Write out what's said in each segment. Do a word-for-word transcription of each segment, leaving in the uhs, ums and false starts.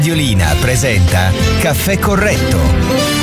Radiolina presenta Caffè Corretto.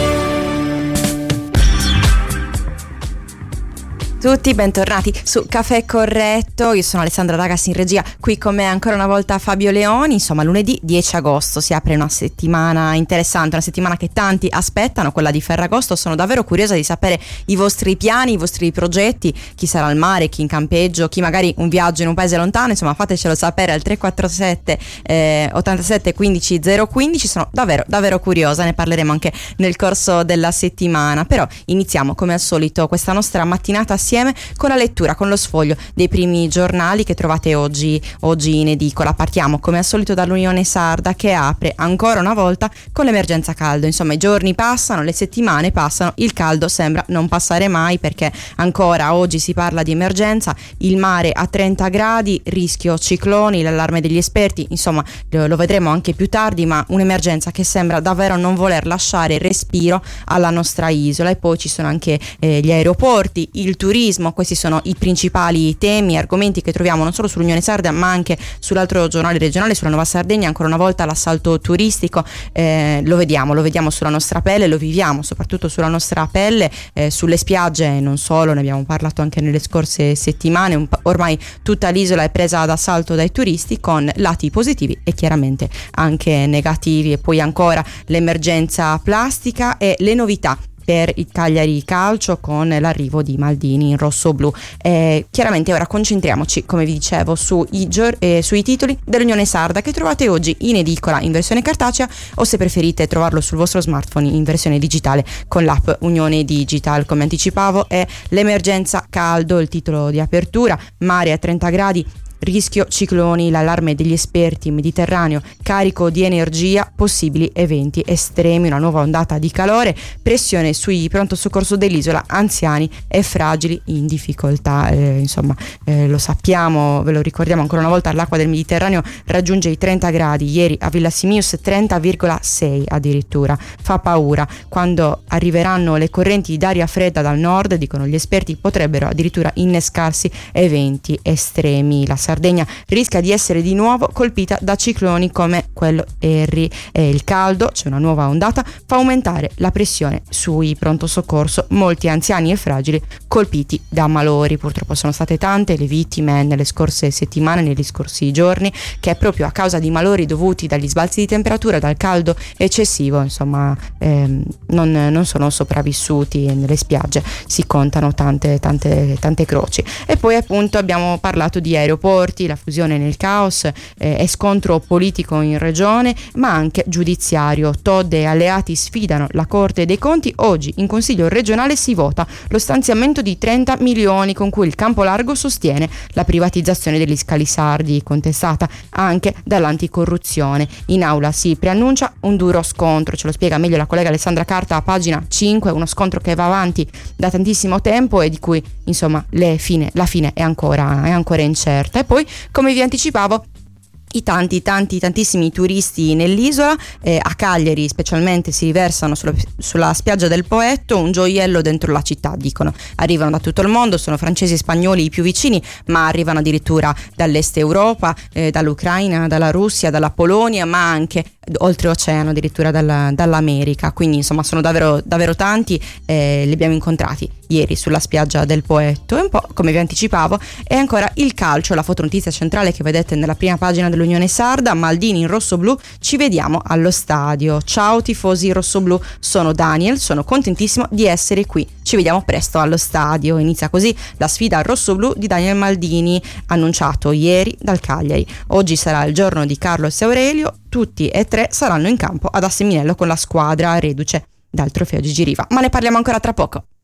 Tutti bentornati su Caffè Corretto, io sono Alessandra Ragazzi in regia, qui con me ancora una volta Fabio Leoni. Insomma, lunedì dieci agosto si apre una settimana interessante, una settimana che tanti aspettano, quella di Ferragosto. Sono davvero curiosa di sapere i vostri piani, i vostri progetti, chi sarà al mare, chi in campeggio, chi magari un viaggio in un paese lontano. Insomma, fatecelo sapere al tre quattro sette eh, ottantasette quindici zero quindici. Sono davvero davvero curiosa, ne parleremo anche nel corso della settimana. Però iniziamo come al solito questa nostra mattinata assieme con la lettura, con lo sfoglio dei primi giornali che trovate oggi, oggi in edicola. Partiamo come al solito dall'Unione Sarda, che apre ancora una volta con l'emergenza caldo. Insomma, i giorni passano, le settimane passano, il caldo sembra non passare mai, perché ancora oggi si parla di emergenza, il mare a trenta gradi, rischio cicloni, l'allarme degli esperti. Insomma, lo, lo vedremo anche più tardi, ma un'emergenza che sembra davvero non voler lasciare respiro alla nostra isola. E poi ci sono anche eh, gli aeroporti, il turismo. Questi sono i principali temi, argomenti che troviamo non solo sull'Unione Sarda, ma anche sull'altro giornale regionale, sulla Nuova Sardegna. Ancora una volta l'assalto turistico, eh, lo vediamo, lo vediamo sulla nostra pelle, lo viviamo soprattutto sulla nostra pelle, eh, sulle spiagge non solo, ne abbiamo parlato anche nelle scorse settimane. Un, ormai tutta l'isola è presa d'assalto dai turisti, con lati positivi e chiaramente anche negativi. E poi ancora l'emergenza plastica e le novità per il Cagliari Calcio, con l'arrivo di Maldini in rosso-blu. Eh, chiaramente ora concentriamoci, come vi dicevo, sui, gior- eh, sui titoli dell'Unione Sarda, che trovate oggi in edicola in versione cartacea, o se preferite trovarlo sul vostro smartphone in versione digitale con l'app Unione Digital. Come anticipavo, è l'emergenza caldo il titolo di apertura. Mare a trenta gradi, rischio cicloni, l'allarme degli esperti, Mediterraneo carico di energia, possibili eventi estremi, una nuova ondata di calore, pressione sui pronto soccorso dell'isola, anziani e fragili in difficoltà. Eh, insomma, eh, lo sappiamo, ve lo ricordiamo ancora una volta, l'acqua del Mediterraneo raggiunge i trenta gradi, ieri a Villa Simius trenta virgola sei addirittura. Fa paura, quando arriveranno le correnti d'aria fredda dal nord, dicono gli esperti, potrebbero addirittura innescarsi eventi estremi. La Sardegna rischia di essere di nuovo colpita da cicloni come quello Harry, e il caldo, c'è una nuova ondata, fa aumentare la pressione sui pronto soccorso, molti anziani e fragili colpiti da malori. Purtroppo sono state tante le vittime nelle scorse settimane, negli scorsi giorni, che proprio a causa di malori dovuti dagli sbalzi di temperatura, dal caldo eccessivo, insomma, ehm, non, non sono sopravvissuti. Nelle spiagge si contano tante tante tante croci. E poi appunto abbiamo parlato di aeroporti, la fusione nel caos, eh, e scontro politico in regione, ma anche giudiziario. Todd e alleati sfidano la Corte dei Conti. Oggi in Consiglio regionale si vota lo stanziamento di trenta milioni con cui il Campolargo sostiene la privatizzazione degli scali sardi, contestata anche dall'anticorruzione. In aula si preannuncia un duro scontro, ce lo spiega meglio la collega Alessandra Carta a pagina cinque, uno scontro che va avanti da tantissimo tempo e di cui insomma le fine, la fine è ancora, è ancora incerta. E poi, come vi anticipavo, i tanti tanti tantissimi turisti nell'isola, eh, a Cagliari specialmente si riversano sulla, sulla spiaggia del Poetto, un gioiello dentro la città, dicono. Arrivano da tutto il mondo, sono francesi e spagnoli i più vicini, ma arrivano addirittura dall'est Europa, eh, dall'Ucraina, dalla Russia, dalla Polonia, ma anche oltreoceano, addirittura dalla, dall'America. Quindi insomma sono davvero davvero tanti, eh, li abbiamo incontrati ieri sulla spiaggia del Poetto. E un po', come vi anticipavo, è ancora il calcio, la fotonotizia centrale che vedete nella prima pagina dell'Unione Sarda. Maldini in rosso-blu, ci vediamo allo stadio. Ciao tifosi rossoblu, sono Daniel, sono contentissimo di essere qui, ci vediamo presto allo stadio. Inizia così la sfida rosso-blu di Daniel Maldini, annunciato ieri dal Cagliari. Oggi sarà il giorno di Carlos e Aurelio, tutti e tre saranno in campo ad Asseminello con la squadra reduce dal trofeo Gigi Riva, ma ne parliamo ancora tra poco.